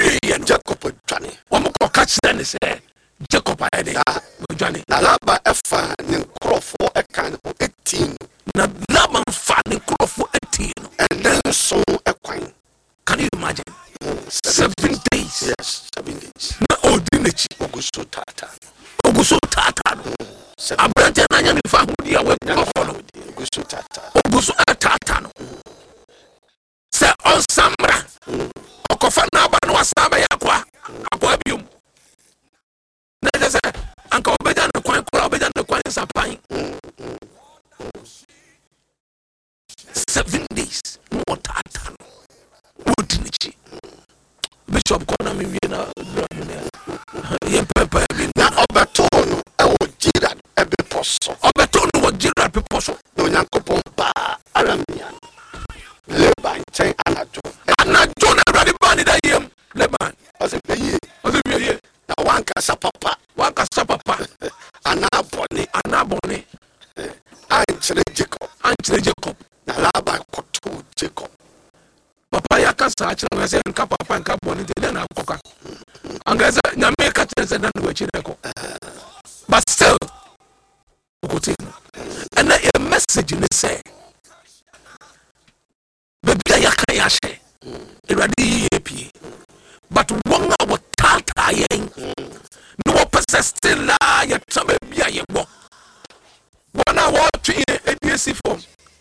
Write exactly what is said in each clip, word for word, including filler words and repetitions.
wie yen Jacob dwane omo ko ka kire ne se Jacob ayede dwane na Laban efa ne nkrofo ekan ho eighteen na Laban fa ne nkrofo eighteen and then so ekwan. Can you imagine? Seven days. Yes, seven days. Na odinachi Oguso tata. Oguso tata. Abrante na nya mi fa hudi awe kofo no. Oguso tata. Oguso tata no. Se on samra. Okofa na aba no asaba yakwa. Akwa biom. Na se anka obeja no kwan kura obeja no kwan sapan. Seven days. No tata no. Odinachi. Bishop kona mi wi na ye pepe bi na obeto no e wo gira e be poso obeto no wo gira pe poso no Nyankopon pa aramian Laban chen anajo anajo na ready band da yem Laban o se be ye o se be ye na wanka sa papa wanka sa papa anabone anabone anchire Jacob anchire Jacob na Laban koto Jacob papa ya kasa achire me se nka papa nka bone de na akoka angaza nyame ka tese na no achire ko but still and a message in the say baby ya kan ya she iradi ep but one our tata yen no possess still la ya tabe bia ye bo one our three A D C form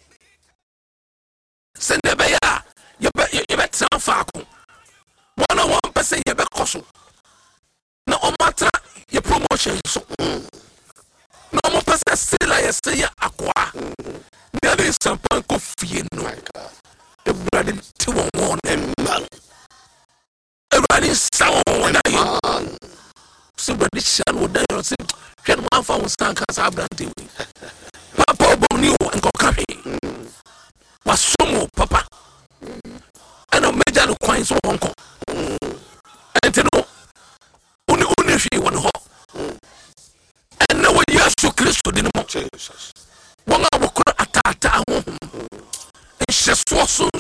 send be ya ye be ye be tsan fa ko one one person ye be koso na o matra ye promotion so no more person still la ye say akwa there is some point ko fie no the blood to one man everybody sound when I somebody shall would die or say can one for stand cast abrante papa boni o enko kafe was somo papa and a major no coins so onko and no uni uni fi one ho and no yesu Kristo din mo Jesus won a wokro atata ho nhyeso so